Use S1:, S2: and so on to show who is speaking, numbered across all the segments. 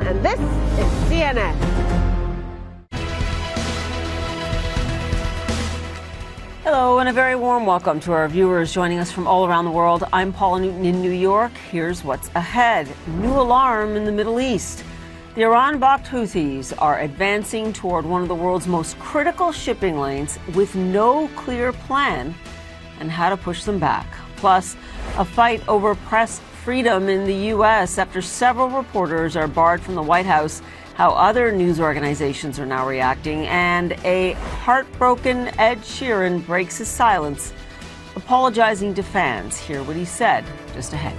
S1: and this is CNN. Hello, and a very warm welcome to our viewers joining us from all around the world. I'm Paula Newton in New York. Here's what's ahead. New alarm in the Middle East. The Iran-backed Houthis are advancing toward one of the world's most critical shipping lanes with no clear plan on how to push them back. Plus, a fight over press freedom in the U.S. after several reporters are barred from the White House, how other news organizations are now reacting, and a heartbroken Ed Sheeran breaks his silence, apologizing to fans. Hear what he said just ahead.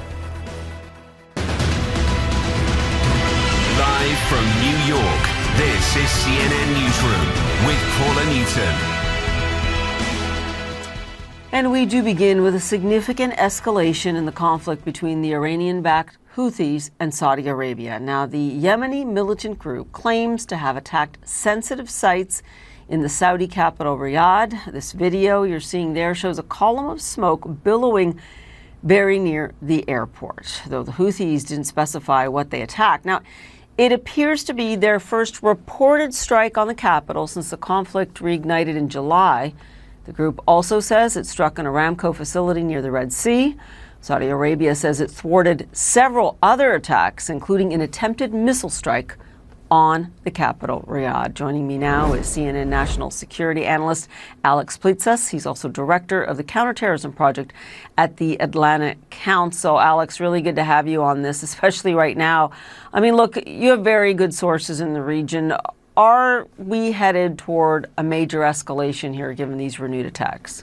S2: Live from New York, this is CNN Newsroom with Paula Newton.
S1: And we do begin with a significant escalation in the conflict between the Iranian-backed Houthis and Saudi Arabia. Now, the Yemeni militant group claims to have attacked sensitive sites in the Saudi capital, Riyadh. This video you're seeing there shows a column of smoke billowing very near the airport, though the Houthis didn't specify what they attacked. Now, it appears to be their first reported strike on the capital since the conflict reignited in July. The group also says it struck an Aramco facility near the Red Sea. Saudi Arabia says it thwarted several other attacks, including an attempted missile strike on the capital, Riyadh. Joining me now is CNN national security analyst Alex Plitzas. He's also director of the Counterterrorism Project at the Atlantic Council. Alex, really good to have you on this, especially right now. I mean, look, you have very good sources in the region. Are we headed toward a major escalation here, given these renewed attacks?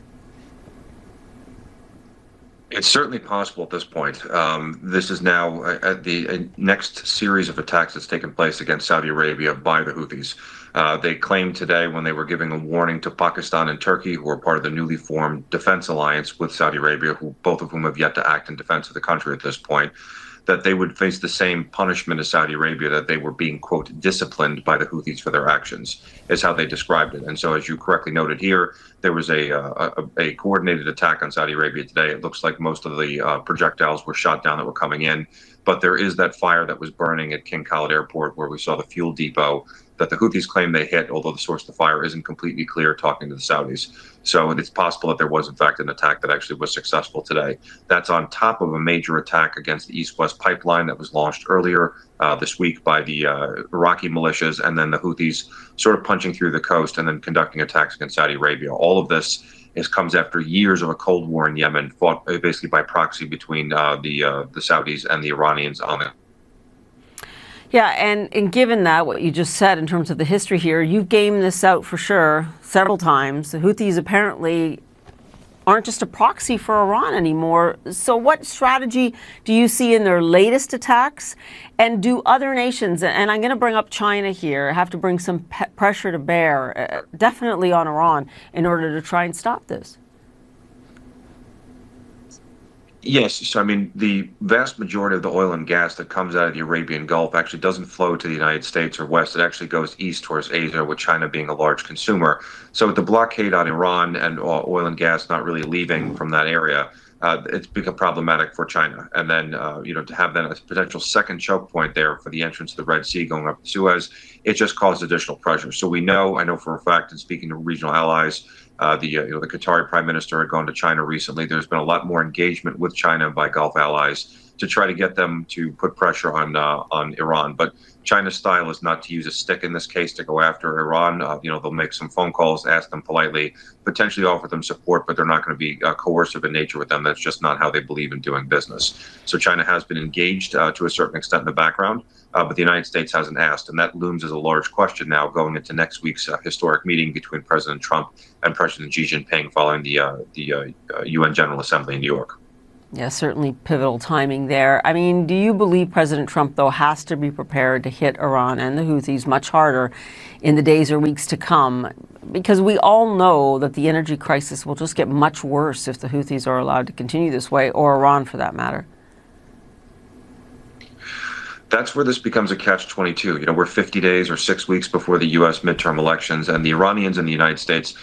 S3: It's certainly possible at this point. This is now the next series of attacks that's taken place against Saudi Arabia by the Houthis. They claimed today, when they were giving a warning to Pakistan and Turkey, who are part of the newly formed defense alliance with Saudi Arabia, both of whom have yet to act in defense of the country at this point, that they would face the same punishment as Saudi Arabia, that they were being, quote, disciplined by the Houthis for their actions, is how they described it. And so, as you correctly noted here, there was a coordinated attack on Saudi Arabia today. It looks like most of the projectiles were shot down that were coming in, but there is that fire that was burning at King Khalid Airport, where we saw the fuel depot that the Houthis claim they hit, although the source of the fire isn't completely clear, talking to the Saudis. So it's possible that there was, in fact, an attack that actually was successful today. That's on top of a major attack against the East-West pipeline that was launched earlier this week by the Iraqi militias, and then the Houthis sort of punching through the coast and then conducting attacks against Saudi Arabia. All of this comes after years of a Cold War in Yemen, fought basically by proxy between the Saudis and the Iranians on it.
S1: Yeah, and given that, what you just said in terms of the history here, you've gamed this out for sure several times. The Houthis apparently aren't just a proxy for Iran anymore. So what strategy do you see in their latest attacks? And do other nations, and I'm going to bring up China here, have to bring some pressure to bear, definitely on Iran, in order to try and stop this?
S3: Yes. So, I mean, the vast majority of the oil and gas that comes out of the Arabian Gulf actually doesn't flow to the United States or West. It actually goes east towards Asia, with China being a large consumer. So with the blockade on Iran and oil and gas not really leaving from that area, it's become problematic for China. And then, to have then a potential second choke point there for the entrance to the Red Sea going up to Suez, it just caused additional pressure. So I know for a fact, in speaking to regional allies, the Qatari prime minister had gone to China recently. There's been a lot more engagement with China by Gulf allies to try to get them to put pressure on Iran. But China's style is not to use a stick in this case to go after Iran. They'll make some phone calls, ask them politely, potentially offer them support, but they're not going to be coercive in nature with them. That's just not how they believe in doing business. So China has been engaged to a certain extent in the background, but the United States hasn't asked. And that looms as a large question now going into next week's historic meeting between President Trump and President Xi Jinping following the UN General Assembly in New York.
S1: Yeah, certainly pivotal timing there. I mean, do you believe President Trump, though, has to be prepared to hit Iran and the Houthis much harder in the days or weeks to come? Because we all know that the energy crisis will just get much worse if the Houthis are allowed to continue this way, or Iran for that matter.
S3: That's where this becomes a catch-22. We're 50 days or 6 weeks before the U.S. midterm elections, and the Iranians and the United States,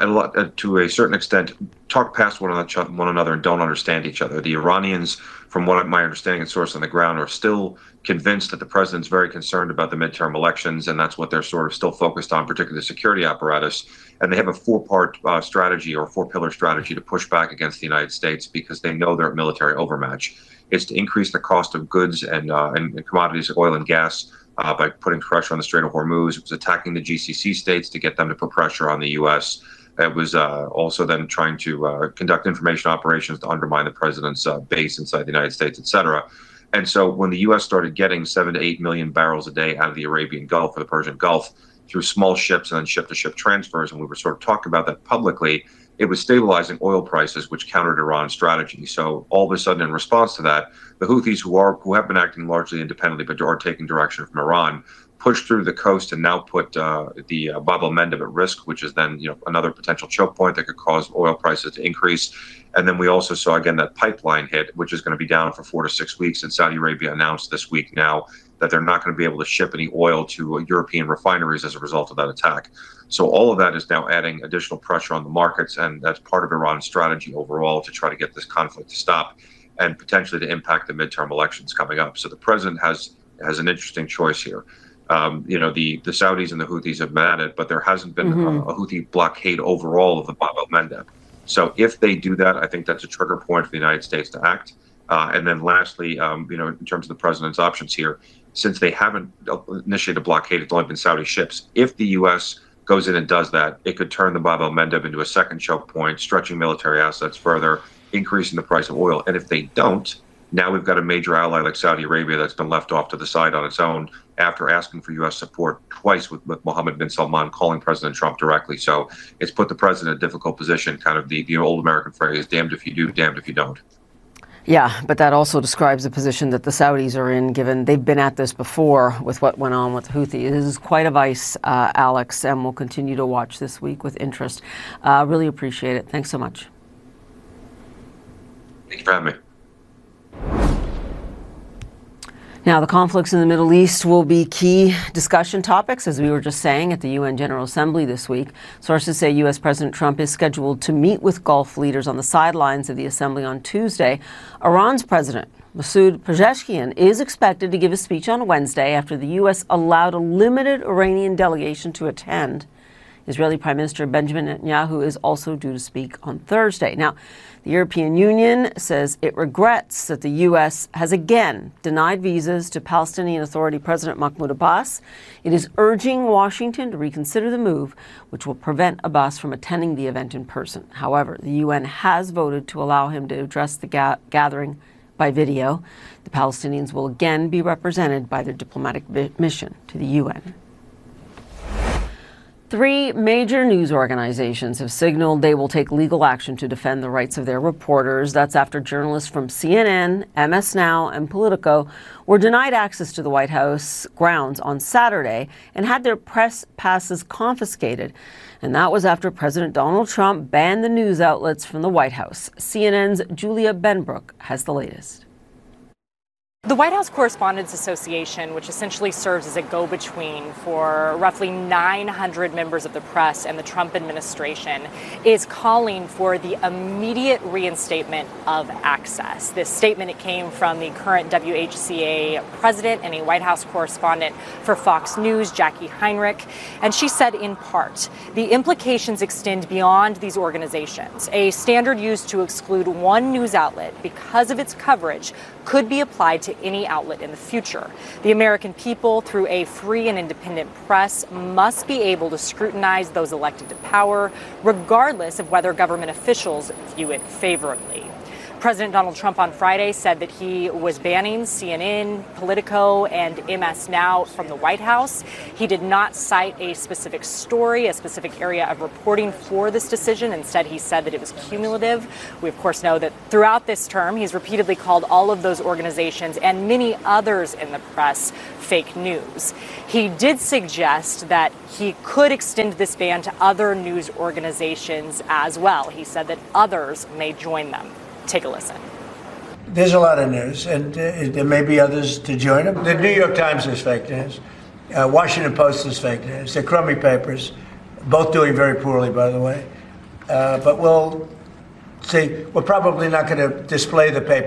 S3: to a certain extent, talk past one another and don't understand each other. The Iranians, from what my understanding and source on the ground, are still convinced that the president's very concerned about the midterm elections, and that's what they're sort of still focused on, particularly the security apparatus. And they have a four-part strategy or four-pillar strategy to push back against the United States because they know they're at military overmatch. It's to increase the cost of goods and commodities, oil and gas, by putting pressure on the Strait of Hormuz. It was attacking the GCC states to get them to put pressure on the U.S. It was also then trying to conduct information operations to undermine the president's base inside the United States, et cetera. And so when the U.S. started getting 7 to 8 million barrels a day out of the Arabian Gulf or the Persian Gulf through small ships and then ship-to-ship transfers, and we were sort of talking about that publicly, it was stabilizing oil prices, which countered Iran's strategy. So all of a sudden, in response to that, the Houthis, who have been acting largely independently but are taking direction from Iran, pushed through the coast and now put the Bab el-Mandeb at risk, which is then another potential choke point that could cause oil prices to increase. And then we also saw again that pipeline hit, which is going to be down for 4 to 6 weeks. And Saudi Arabia announced this week now that they're not going to be able to ship any oil to European refineries as a result of that attack. So all of that is now adding additional pressure on the markets, and that's part of Iran's strategy overall to try to get this conflict to stop and potentially to impact the midterm elections coming up. So the president has an interesting choice here. The Saudis and the Houthis have been at it, but there hasn't been a Houthi blockade overall of the Bab el-Mandeb. So if they do that, I think that's a trigger point for the United States to act. And then lastly, in terms of the president's options here, since they haven't initiated a blockade, it's only been Saudi ships. If the U.S. goes in and does that, it could turn the Bab el-Mandeb into a second choke point, stretching military assets further, increasing the price of oil. And if they don't, now we've got a major ally like Saudi Arabia that's been left off to the side on its own after asking for U.S. support twice with Mohammed bin Salman calling President Trump directly. So it's put the president in a difficult position, kind of the old American phrase, damned if you do, damned if you don't.
S1: Yeah, but that also describes the position that the Saudis are in, given they've been at this before with what went on with the Houthis. This is quite a vice, Alex, and we'll continue to watch this week with interest. Really appreciate it. Thanks so much.
S3: Thank you for having me.
S1: Now, the conflicts in the Middle East will be key discussion topics, as we were just saying, at the UN General Assembly this week. Sources say U.S. President Trump is scheduled to meet with Gulf leaders on the sidelines of the assembly on Tuesday. Iran's president, Masoud Pezeshkian, is expected to give a speech on Wednesday after the U.S. allowed a limited Iranian delegation to attend. Israeli Prime Minister Benjamin Netanyahu is also due to speak on Thursday. Now, the European Union says it regrets that the U.S. has again denied visas to Palestinian Authority President Mahmoud Abbas. It is urging Washington to reconsider the move, which will prevent Abbas from attending the event in person. However, the UN has voted to allow him to address the gathering by video. The Palestinians will again be represented by their diplomatic mission to the UN. 3 major news organizations have signaled they will take legal action to defend the rights of their reporters. That's after journalists from CNN, MS Now, and Politico were denied access to the White House grounds on Saturday and had their press passes confiscated. And that was after President Donald Trump banned the news outlets from the White House. CNN's Julia Benbrook has the latest.
S4: The White House Correspondents Association, which essentially serves as a go-between for roughly 900 members of the press and the Trump administration, is calling for the immediate reinstatement of access. This statement, it came from the current WHCA president and a White House correspondent for Fox News, Jackie Heinrich. And she said, in part, the implications extend beyond these organizations. A standard used to exclude one news outlet because of its coverage could be applied to any outlet in the future. The American people, through a free and independent press, must be able to scrutinize those elected to power, regardless of whether government officials view it favorably. President Donald Trump on Friday said that he was banning CNN, Politico, and MS Now from the White House. He did not cite a specific story, a specific area of reporting for this decision. Instead, he said that it was cumulative. We, of course, know that throughout this term, he's repeatedly called all of those organizations and many others in the press fake news. He did suggest that he could extend this ban to other news organizations as well. He said that others may join them. Take a listen.
S5: There's a lot of news, and there may be others to join them. The New York Times is fake news. Washington Post is fake news. They're crummy papers, both doing very poorly, by the way. But we'll see. We're probably not going to display the paper.